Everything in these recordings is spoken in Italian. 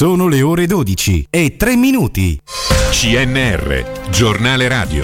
Sono le ore 12 e 3 minuti. CNR, giornale radio.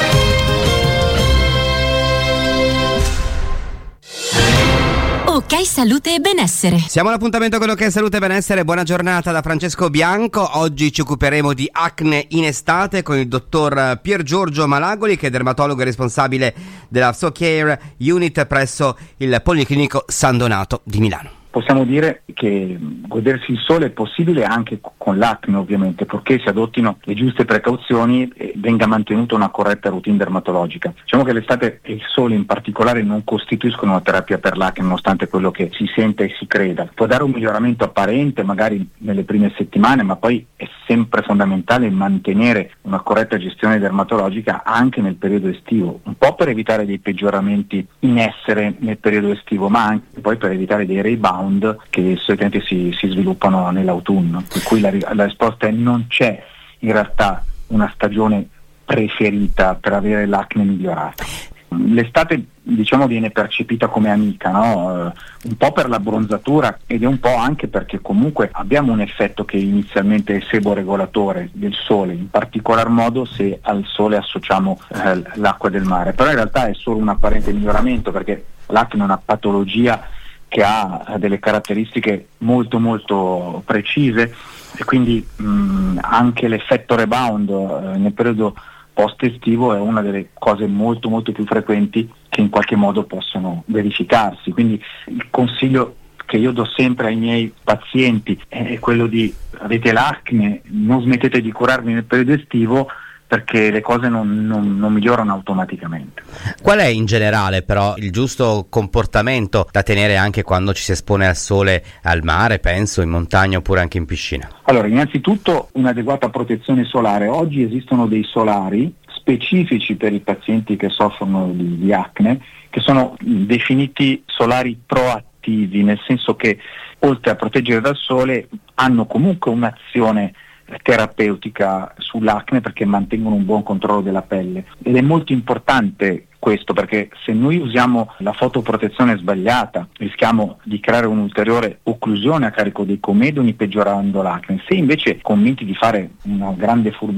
Ok Salute e Benessere. Siamo all'appuntamento con Ok Salute e Benessere. Buona giornata da Francesco Bianco. Oggi ci occuperemo di acne in estate con il dottor Pier Giorgio Malagoli, che è dermatologo e responsabile della SoCare Unit presso il Policlinico San Donato di Milano. Possiamo dire che godersi il sole è possibile anche con l'acne, ovviamente, purché si adottino le giuste precauzioni e venga mantenuta una corretta routine dermatologica. Diciamo che l'estate e il sole in particolare non costituiscono una terapia per l'acne, nonostante quello che si sente e si creda. Può dare un miglioramento apparente magari nelle prime settimane, ma poi è sempre fondamentale mantenere una corretta gestione dermatologica anche nel periodo estivo, un po' per evitare dei peggioramenti in essere nel periodo estivo, ma anche poi per evitare dei rebound che solitamente si sviluppano nell'autunno, per cui la risposta è: non c'è in realtà una stagione preferita per avere l'acne migliorata. L'estate, diciamo, viene percepita come amica, no? Un po' per la bronzatura ed è un po' anche perché comunque abbiamo un effetto che inizialmente è seboregolatore del sole, in particolar modo se al sole associamo l'acqua del mare, però in realtà è solo un apparente miglioramento, perché l'acne è una patologia che ha delle caratteristiche molto molto precise e quindi anche l'effetto rebound nel periodo post-estivo è una delle cose molto molto più frequenti che in qualche modo possono verificarsi. Quindi il consiglio che io do sempre ai miei pazienti è quello di: avete l'acne, non smettete di curarvi nel periodo estivo, perché le cose non migliorano automaticamente. Qual è in generale però il giusto comportamento da tenere anche quando ci si espone al sole, al mare, penso, in montagna oppure anche in piscina? Allora, innanzitutto un'adeguata protezione solare. Oggi esistono dei solari specifici per i pazienti che soffrono di acne, che sono definiti solari proattivi, nel senso che oltre a proteggere dal sole hanno comunque un'azione terapeutica sull'acne, perché mantengono un buon controllo della pelle. Ed è molto importante questo, perché se noi usiamo la fotoprotezione sbagliata rischiamo di creare un'ulteriore occlusione a carico dei comedoni, peggiorando l'acne. Se invece convinti di fare una grande